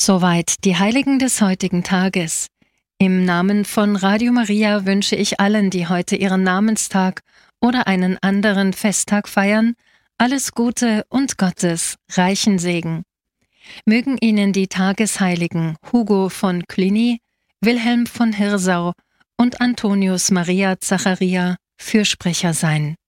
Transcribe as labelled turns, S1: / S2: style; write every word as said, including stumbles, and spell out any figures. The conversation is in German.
S1: Soweit die Heiligen des heutigen Tages. Im Namen von Radio Maria wünsche ich allen, die heute ihren Namenstag oder einen anderen Festtag feiern, alles Gute und Gottes reichen Segen. Mögen Ihnen die Tagesheiligen Hugo von Cluny, Wilhelm von Hirsau und Antonius Maria Zacharia Fürsprecher sein.